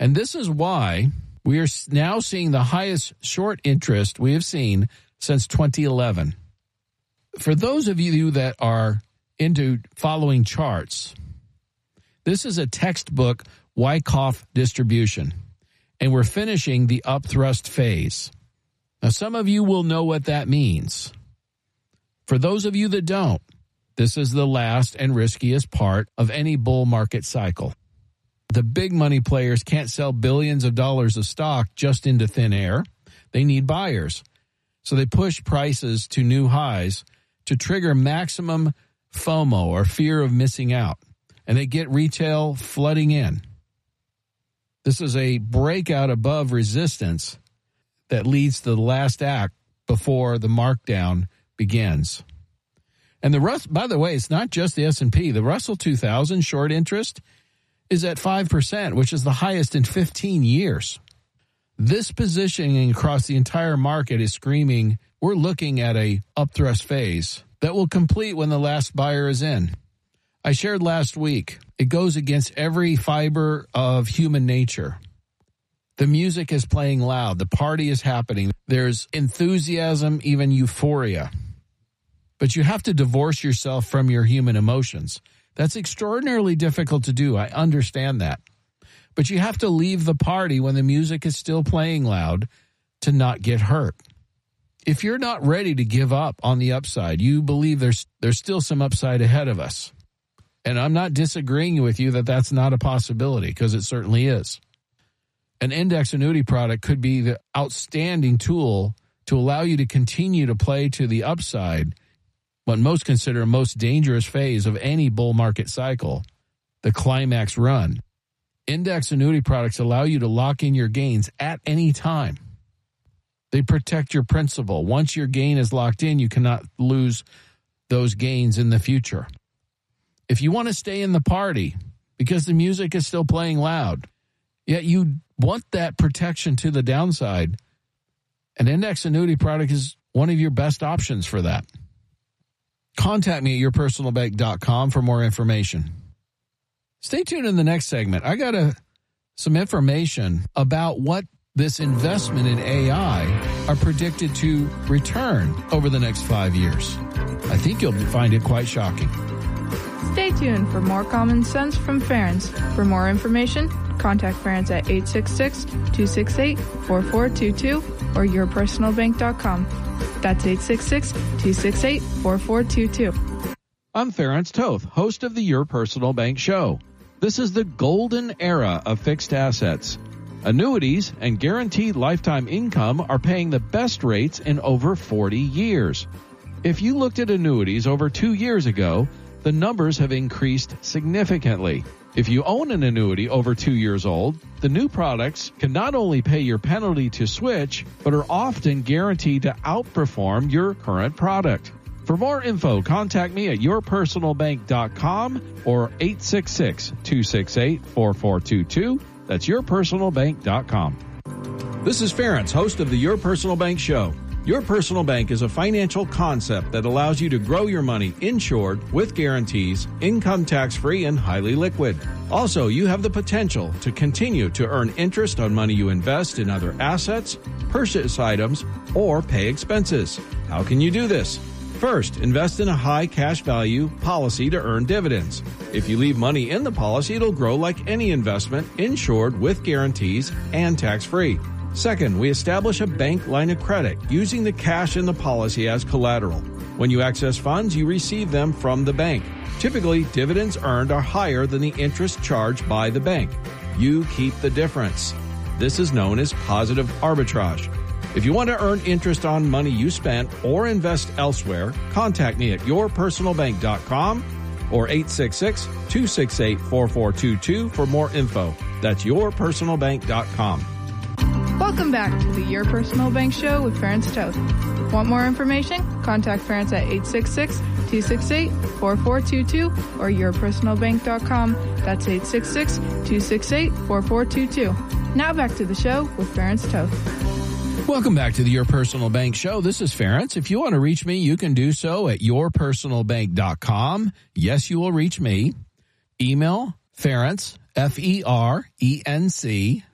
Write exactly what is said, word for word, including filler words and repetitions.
And this is why we are now seeing the highest short interest we have seen since twenty eleven. For those of you that are into following charts, this is a textbook Wyckoff distribution, and we're finishing the upthrust phase. Now, some of you will know what that means. For those of you that don't, this is the last and riskiest part of any bull market cycle. The big money players can't sell billions of dollars of stock just into thin air. They need buyers. So they push prices to new highs to trigger maximum FOMO, or fear of missing out. And they get retail flooding in. This is a breakout above resistance that leads to the last act before the markdown begins. And the Rus- by the way, it's not just the S and P. The Russell two thousand short interest is at five percent, which is the highest in fifteen years. This positioning across the entire market is screaming, we're looking at a upthrust phase that will complete when the last buyer is in. I shared last week, it goes against every fiber of human nature. The music is playing loud. The party is happening. There's enthusiasm, even euphoria. But you have to divorce yourself from your human emotions. That's extraordinarily difficult to do. I understand that. But you have to leave the party when the music is still playing loud to not get hurt. If you're not ready to give up on the upside, you believe there's there's still some upside ahead of us. And I'm not disagreeing with you that that's not a possibility, because it certainly is. An index annuity product could be the outstanding tool to allow you to continue to play to the upside, what most consider a most dangerous phase of any bull market cycle, the climax run. Index annuity products allow you to lock in your gains at any time. They protect your principal. Once your gain is locked in, you cannot lose those gains in the future. If you want to stay in the party because the music is still playing loud, yet you want that protection to the downside, an index annuity product is one of your best options for that. Contact me at your personal bank dot com for more information. Stay tuned in the next segment. I got a, some information about what this investment in A I are predicted to return over the next five years. I think you'll find it quite shocking. Stay tuned for more common sense from Ference. For more information, contact Ference at eight six six, two six eight, four four two two or your personal bank dot com. That's eight six six, two six eight, four four two two. I'm Ference Toth, host of the Your Personal Bank Show. This is the golden era of fixed assets. Annuities and guaranteed lifetime income are paying the best rates in over forty years. If you looked at annuities over two years ago, the numbers have increased significantly. If you own an annuity over two years old, the new products can not only pay your penalty to switch, but are often guaranteed to outperform your current product. For more info, contact me at your personal bank dot com or eight six six, two six eight, four four two two. That's your personal bank dot com. This is Ference, host of the Your Personal Bank Show. Your Personal Bank is a financial concept that allows you to grow your money insured with guarantees, income tax-free, and highly liquid. Also, you have the potential to continue to earn interest on money you invest in other assets, purchase items, or pay expenses. How can you do this? First, invest in a high cash value policy to earn dividends. If you leave money in the policy, it'll grow like any investment, insured with guarantees and tax-free. Second, we establish a bank line of credit using the cash in the policy as collateral. When you access funds, you receive them from the bank. Typically, dividends earned are higher than the interest charged by the bank. You keep the difference. This is known as positive arbitrage. If you want to earn interest on money you spent or invest elsewhere, contact me at your personal bank dot com or eight six six, two six eight, four four two two for more info. That's your personal bank dot com. Welcome back to the Your Personal Bank Show with Ference Toth. Want more information? Contact Ference at eight six six, two six eight, four four two two or your personal bank dot com. That's eight six six, two six eight, four four two two. Now back to the show with Ference Toth. Welcome back to the Your Personal Bank Show. This is Ference. If you want to reach me, you can do so at your personal bank dot com. Yes, you will reach me. Email Ference, F E R E N C,